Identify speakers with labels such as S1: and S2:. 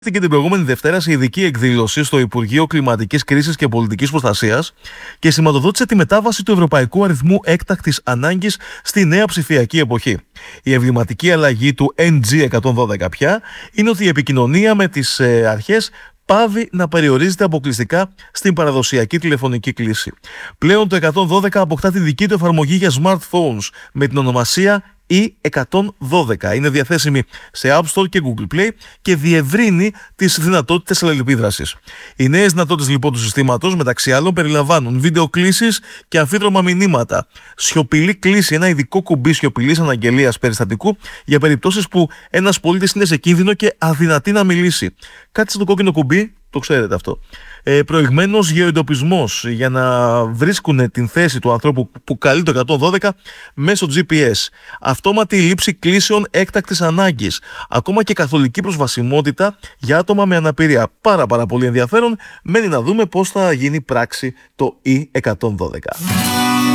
S1: Και την προηγούμενη Δευτέρα σε ειδική εκδήλωση στο Υπουργείο Κλιματικής Κρίσης και Πολιτικής Προστασίας και σηματοδότησε τη μετάβαση του Ευρωπαϊκού Αριθμού Έκτακτης Ανάγκης στη νέα ψηφιακή εποχή. Η εμβληματική αλλαγή του NG112 πια είναι ότι η επικοινωνία με τις αρχές πάβει να περιορίζεται αποκλειστικά στην παραδοσιακή τηλεφωνική κλήση. Πλέον το 112 αποκτά τη δική του εφαρμογή για smartphones με την ονομασία E112. Είναι διαθέσιμη σε App Store και Google Play και διευρύνει τις δυνατότητες αλληλεπίδρασης. Οι νέες δυνατότητες λοιπόν του συστήματος μεταξύ άλλων περιλαμβάνουν βίντεο κλήσεις και αμφίδρομα μηνύματα, σιωπηλή κλήση, ένα ειδικό κουμπί σιωπηλής αναγγελίας περιστατικού για περιπτώσεις που ένας πολίτης είναι σε κίνδυνο και αδυνατεί να μιλήσει. Κάτι στο κόκκινο κουμπί, το ξέρετε αυτό. Προηγμένος γεωεντοπισμός για να βρίσκουν την θέση του ανθρώπου που καλεί το 112 μέσω GPS. Αυτόματη λήψη κλήσεων έκτακτης ανάγκης. Ακόμα και καθολική προσβασιμότητα για άτομα με αναπηρία. Πάρα πολύ ενδιαφέρον. Μένει να δούμε πώς θα γίνει πράξη το E112.